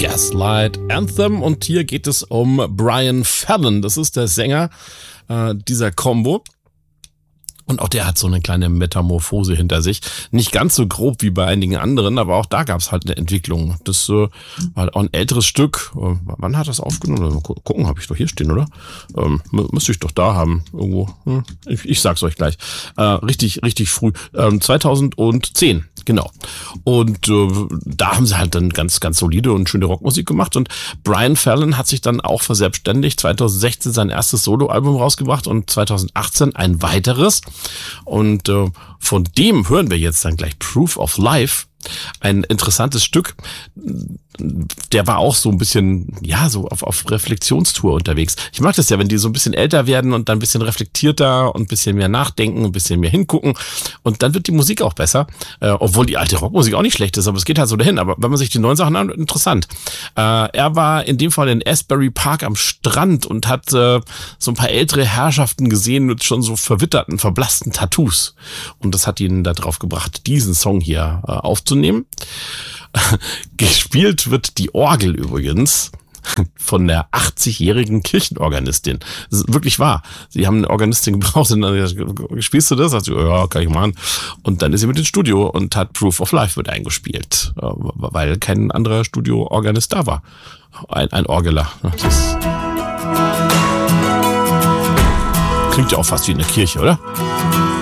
Gaslight Anthem und hier geht es um Brian Fallon. Das ist der Sänger dieser Combo. Und auch der hat so eine kleine Metamorphose hinter sich. Nicht ganz so grob wie bei einigen anderen, aber auch da gab es halt eine Entwicklung. Das war auch ein älteres Stück. Wann hat das aufgenommen? Mal gucken, habe ich doch hier stehen, oder? Müsste ich doch da haben, irgendwo. Ich sag's euch gleich. Richtig früh. 2010, genau. Und da haben sie halt dann ganz solide und schöne Rockmusik gemacht. Und Brian Fallon hat sich dann auch verselbstständigt. 2016 sein erstes Soloalbum rausgebracht und 2018 ein weiteres. Und von dem hören wir jetzt dann gleich Proof of Life. Ein interessantes Stück. Der war auch so ein bisschen, ja, so auf Reflexionstour unterwegs. Ich mag das ja, wenn die so ein bisschen älter werden und dann ein bisschen reflektierter und ein bisschen mehr nachdenken, ein bisschen mehr hingucken. Und dann wird die Musik auch besser. Obwohl die alte Rockmusik auch nicht schlecht ist, aber es geht halt so dahin. Aber wenn man sich die neuen Sachen anschaut, interessant. Er war in dem Fall in Asbury Park am Strand und hat so ein paar ältere Herrschaften gesehen mit schon so verwitterten, verblassten Tattoos. Und das hat ihn da drauf gebracht, diesen Song hier aufzunehmen. Gespielt wird die Orgel übrigens von der 80-jährigen Kirchenorganistin. Das ist wirklich wahr. Sie haben eine Organistin gebraucht und dann gesagt, spielst du das? Sagt sie, ja, kann ich machen. Und dann ist sie mit ins Studio und hat Proof of Life mit eingespielt, weil kein anderer Studioorganist da war. Ein Orgeler. Das klingt ja auch fast wie in der Kirche, oder?